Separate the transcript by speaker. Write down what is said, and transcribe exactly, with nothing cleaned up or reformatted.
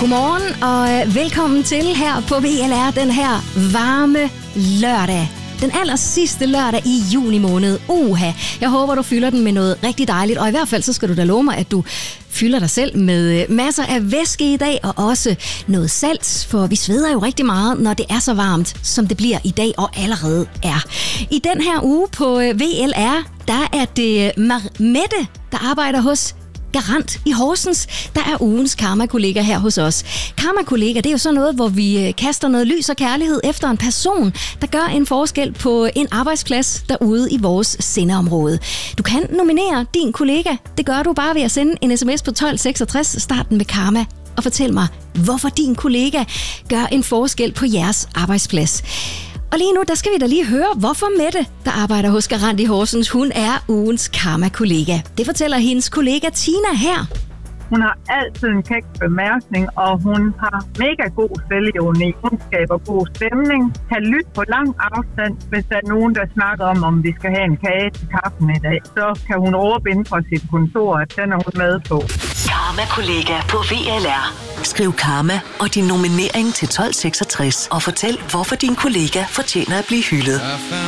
Speaker 1: Godmorgen og velkommen til her på V L R den her varme lørdag. Den aller sidste lørdag i juni måned. Uha, jeg håber, du fylder den med noget rigtig dejligt. Og i hvert fald så skal du da love mig, at du fylder dig selv med masser af væske i dag. Og også noget salt, for vi sveder jo rigtig meget, når det er så varmt, som det bliver i dag og allerede er. I den her uge på V L R, der er det Mette, der arbejder hos Garant i Horsens, der er ugens Karma-kollega her hos os. Karma-kollega, det er jo sådan noget, hvor vi kaster noget lys og kærlighed efter en person, der gør en forskel på en arbejdsplads derude i vores sendeområde. Du kan nominere din kollega. Det gør du bare ved at sende en sms på tolv seksogtres, starten med Karma, og fortæl mig, hvorfor din kollega gør en forskel på jeres arbejdsplads. Og lige nu, der skal vi da lige høre, hvorfor Mette, der arbejder hos Garant i Horsens, hun er ugens Karma-kollega. Det fortæller hendes kollega Tina her.
Speaker 2: Hun har altid en kæk bemærkning, og hun har mega god selvevne. Hun skaber god stemning, kan lytte på lang afstand, hvis der er nogen, der snakker om, om vi skal have en kage til kaffen i dag. Så kan hun råbe ind fra sit kontor, at den er hun med på.
Speaker 3: Karma-kollega på V L R. Skriv Karma og din nominering til tolv seksogtres og fortæl, hvorfor din kollega fortjener at blive hyldet.